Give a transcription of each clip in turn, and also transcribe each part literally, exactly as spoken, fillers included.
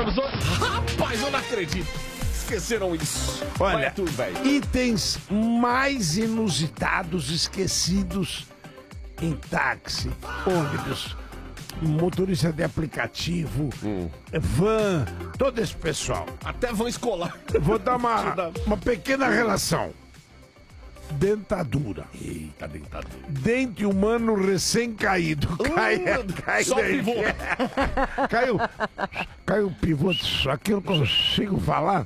Esqueceram os ovos? Rapaz, eu não acredito. Esqueceram isso. Olha, tudo, velho. Itens mais inusitados esquecidos em táxi, ônibus, motorista de aplicativo, hum. van, todo esse pessoal. Até vão escolar. Vou dar uma, uma pequena relação. Dentadura. Eita, dentadura. Dente humano recém-caído. Uh, Cai, cai só daí. pivô. Caiu. Caiu o pivô. Aqui eu não consigo falar.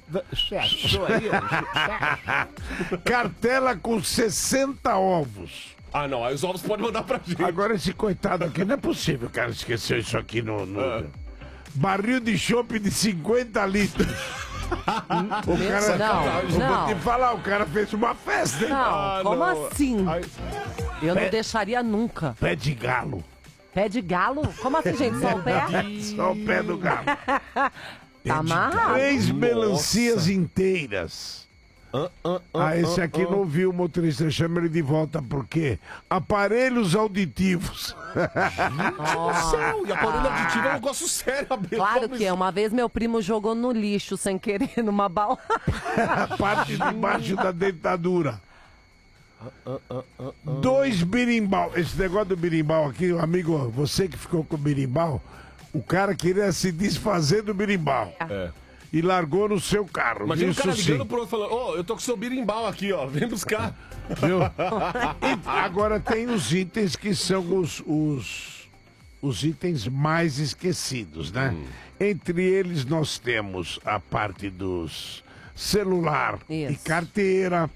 Cartela com sessenta ovos. Ah, não. Aí os ovos podem mandar pra gente. Agora esse coitado aqui, não é possível, cara, esqueceu isso aqui no... no... Ah. Barril de chopp de cinquenta litros. O cara, não, não. Vou te falar, o cara fez uma festa, hein? Não, ah, como não. assim? Ai. Eu pé, não deixaria nunca. Pé de galo. Pé de galo? Como assim, gente? Só o pé? Só o pé do galo. Tá amarrado. Três melancias inteiras. Uh, uh, uh, ah, esse aqui uh, uh. não viu o motorista, chama ele de volta, por quê? Aparelhos auditivos. Nossa. E aparelho auditivo é um negócio sério, Abel. Claro que é. Uma vez meu primo jogou no lixo sem querer numa bala. A parte de baixo da dentadura. Uh, uh, uh, uh, uh. Dois birimbau. Esse negócio do birimbau aqui, amigo, você que ficou com o birimbau, o cara queria se desfazer do birimbau. É. E largou no seu carro. Imagina Isso o cara ligando sim. pro outro falando, ô, oh, eu tô com seu birimbau aqui, ó, vem buscar. Viu? E agora tem os itens que são os, os, os itens mais esquecidos, né? Hum. Entre eles nós temos a parte dos celular Isso. e carteira,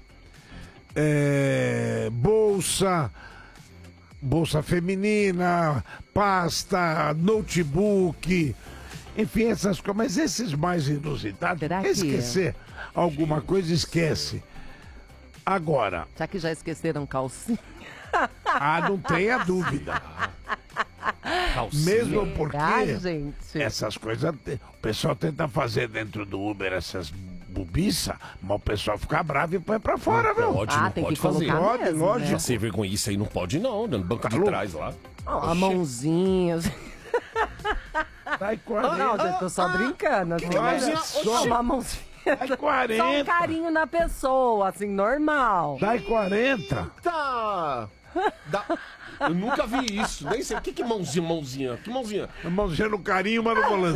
é, bolsa, bolsa feminina, pasta, notebook... Enfim, essas coisas, mas esses mais inusitados, Será que esquecer alguma coisa, esquece. Agora... Já que já esqueceram calcinha. Ah, não tenha dúvida. Calcinha. Mesmo porque ah, gente. essas coisas, o pessoal tenta fazer dentro do Uber essas bobiças, mas o pessoal fica bravo e põe pra fora, não viu? Pode, ah, não tem pode que fazer. colocar Pode, mesmo, lógico. né? Sem vergonha, isso aí não pode não, no banco de trás lá. Oh, a mãozinha. Dai quarenta. Não, eu tô só brincando. Assim, que é mãozinha? só uma mãozinha. Dai quarenta. Só um carinho na pessoa, assim, normal. Dai quarenta. Tá. Dá... Eu nunca vi isso. Nem sei. O que que é mãozinha, mãozinha? Que mãozinha? Mãozinha no carinho, mas no volante.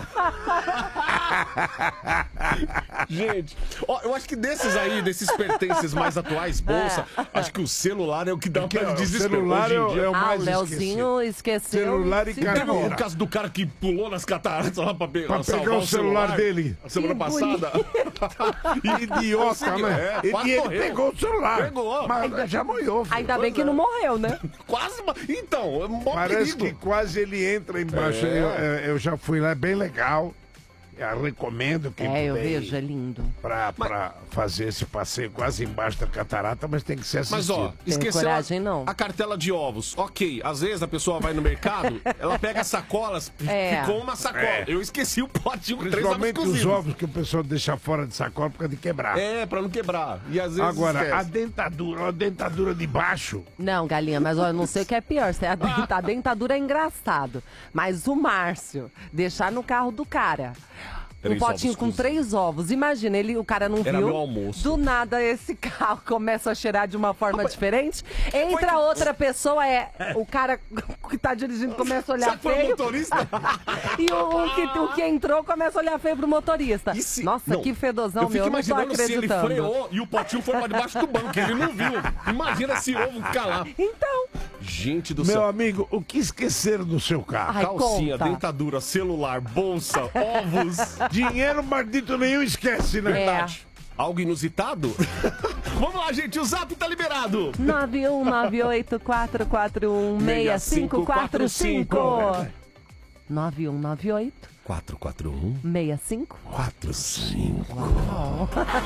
Gente, ó, eu acho que desses aí, desses pertences mais atuais, bolsa, é. acho que o celular é o que dá Porque pra o desespero. celular é o, é o Ah, mais o Leozinho esqueceu. Celular e se carteira. ferrou. O caso do cara que pulou nas cataratas lá pra, pe Pra salvar pegar o o celular dele. A semana Que passada. Idiota, né? É, quase E ele morreu. pegou o celular. Pegou. Mas ainda já molhou. filho. Ainda bem que não morreu, né? Quase. Então, é mó Parece perigo. que quase ele entra embaixo. É. Eu, eu já fui lá, é bem legal. Eu recomendo quem É, eu puder ir vejo, é lindo. pra, pra fazer esse passeio quase embaixo da catarata, mas tem que ser assistido. Mas ó, Tem esqueceu coragem, a, não. a cartela de ovos. Ok, às vezes a pessoa vai no mercado, ela pega as sacolas, É. ficou uma sacola. É. Eu esqueci o potinho com três ovos Principalmente os cozidos. ovos que o pessoal deixa fora de sacola por causa de quebrar. É, pra não quebrar. E às vezes Agora, esquece. a dentadura, a dentadura de baixo, Não, galinha, mas olha, eu não sei o que é pior. Se é a, denta- a dentadura é engraçado. Mas o Márcio deixar no carro do cara um Três potinho ovos com cozidos. três ovos. Imagina, ele, o cara não Era viu. meu almoço. Do nada esse carro começa a cheirar de uma forma diferente. Entra outra pessoa, é o cara que tá dirigindo começa a olhar Sabe, foi o feio. motorista? E o, o que, o que entrou começa a olhar feio pro motorista. E se- Nossa, não, que fedozão, eu fico meu. Eu não tô imaginando se ele acreditando. freou e o potinho foi pra debaixo do banco, ele não viu. Imagina esse ovo calar. Então, Gente do meu céu. amigo, o que esqueceram do seu carro? Ai, Calcinha, conta. dentadura, celular, bolsa, ovos. Dinheiro maldito nenhum esquece, né? Verdade. Algo inusitado? Vamos lá, gente, o zap tá liberado. nove um nove oito quatro quatro um seis cinco quatro cinco. nove um nove oito quatro quatro um seis cinco quatro cinco.